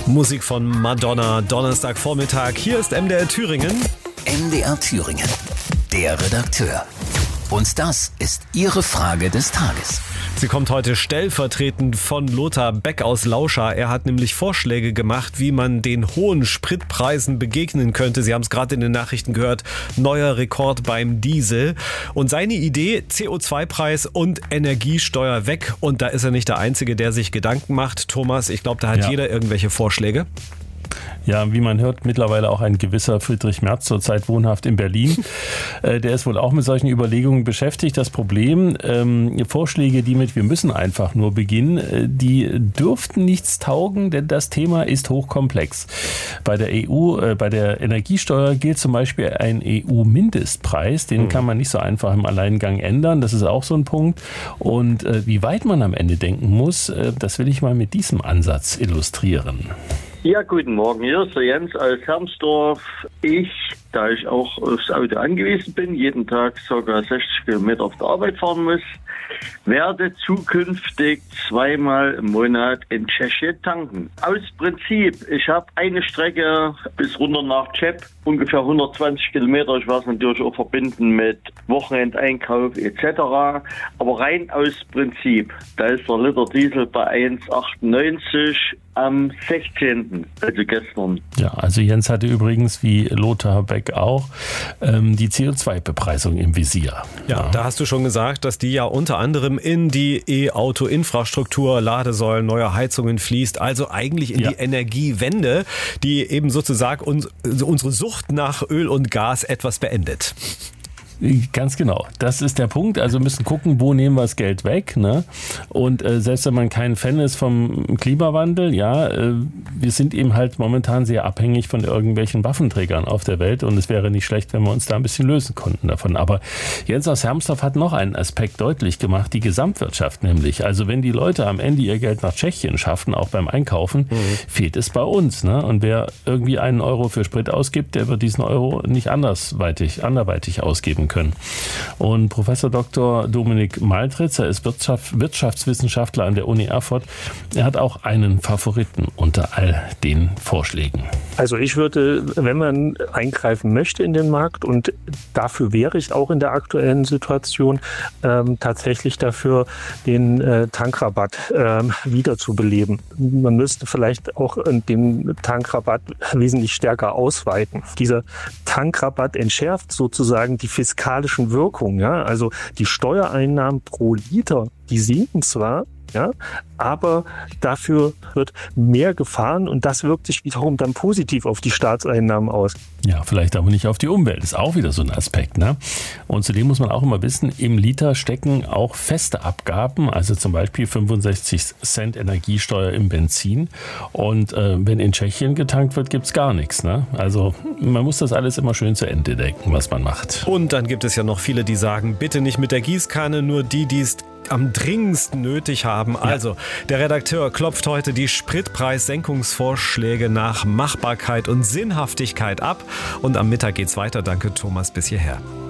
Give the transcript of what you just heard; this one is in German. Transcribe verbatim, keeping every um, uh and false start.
Musik von Madonna, Donnerstagvormittag. Hier ist M D R Thüringen. M D R Thüringen, der Redakteur. Und das ist Ihre Frage des Tages. Sie kommt heute stellvertretend von Lothar Beck aus Lauscha. Er hat nämlich Vorschläge gemacht, wie man den hohen Spritpreisen begegnen könnte. Sie haben es gerade in den Nachrichten gehört. Neuer Rekord beim Diesel. Und seine Idee, C O zwei Preis und Energiesteuer weg. Und da ist er nicht der Einzige, der sich Gedanken macht. Thomas, ich glaube, da hat ja jeder irgendwelche Vorschläge. Ja, wie man hört, mittlerweile auch ein gewisser Friedrich Merz, zurzeit wohnhaft in Berlin. äh, der ist wohl auch mit solchen Überlegungen beschäftigt. Das Problem, ähm, Vorschläge, die mit wir müssen einfach nur beginnen, äh, die dürften nichts taugen, denn das Thema ist hochkomplex. Bei der E U, äh, bei der Energiesteuer gilt zum Beispiel ein E U-Mindestpreis. Den mhm. kann man nicht so einfach im Alleingang ändern. Das ist auch so ein Punkt. Und äh, wie weit man am Ende denken muss, äh, das will ich mal mit diesem Ansatz illustrieren. Ja, guten Morgen, hier ist der Jens aus Hermsdorf. Ich, da ich auch aufs Auto angewiesen bin, jeden Tag ca. sechzig Kilometer auf der Arbeit fahren muss, werde zukünftig zweimal im Monat in Tschechien tanken. Aus Prinzip, ich habe eine Strecke bis runter nach Cheb, ungefähr hundertzwanzig Kilometer. Ich werde es natürlich auch verbinden mit Wochenendeinkauf et cetera. Aber rein aus Prinzip, da ist der Liter Diesel bei eins Komma achtundneunzig am sechzehnten, also gestern. Ja, also Jens hatte übrigens, wie Lothar Beck auch, ähm, die C O zwei Bepreisung im Visier. Ja, ja, da hast du schon gesagt, dass die ja unter anderem in die E-Auto-Infrastruktur, Ladesäulen, neue Heizungen fließt, also eigentlich in ja. die Energiewende, die eben sozusagen uns, unsere Sucht nach Öl und Gas etwas beendet. Ganz genau, das ist der Punkt. Also müssen gucken, wo nehmen wir das Geld weg, ne? Und äh, selbst wenn man kein Fan ist vom Klimawandel, ja, äh, wir sind eben halt momentan sehr abhängig von irgendwelchen Waffenträgern auf der Welt und es wäre nicht schlecht, wenn wir uns da ein bisschen lösen konnten davon. Aber Jens aus Hermsdorf hat noch einen Aspekt deutlich gemacht, die Gesamtwirtschaft nämlich. Also wenn die Leute am Ende ihr Geld nach Tschechien schaffen, auch beim Einkaufen, mhm. fehlt es bei uns, ne? Und wer irgendwie einen Euro für Sprit ausgibt, der wird diesen Euro nicht andersweitig, anderweitig ausgeben können. Und Professor Doktor Dominik Maltritz, er ist Wirtschaft, Wirtschaftswissenschaftler an der Uni Erfurt, er hat auch einen Favoriten unter all den Vorschlägen. Also ich würde, wenn man eingreifen möchte in den Markt, und dafür wäre ich auch in der aktuellen Situation, ähm, tatsächlich dafür, den äh, Tankrabatt äh, wiederzubeleben. Man müsste vielleicht auch äh, den Tankrabatt wesentlich stärker ausweiten. Dieser Tankrabatt entschärft sozusagen die fiskalischen Wirkungen. Ja? Also die Steuereinnahmen pro Liter, die sinken zwar, ja, aber dafür wird mehr gefahren und das wirkt sich wiederum dann positiv auf die Staatseinnahmen aus. Ja, vielleicht aber nicht auf die Umwelt. Ist auch wieder so ein Aspekt, ne? Und zudem muss man auch immer wissen, im Liter stecken auch feste Abgaben, also zum Beispiel fünfundsechzig Cent Energiesteuer im Benzin. Und äh, wenn in Tschechien getankt wird, gibt's gar nichts, ne? Also man muss das alles immer schön zu Ende denken, was man macht. Und dann gibt es ja noch viele, die sagen, bitte nicht mit der Gießkanne, nur die, die es am dringendsten nötig haben. Ja. Also, der Redakteur klopft heute die Spritpreissenkungsvorschläge nach Machbarkeit und Sinnhaftigkeit ab. Und am Mittag geht's weiter. Danke, Thomas, bis hierher.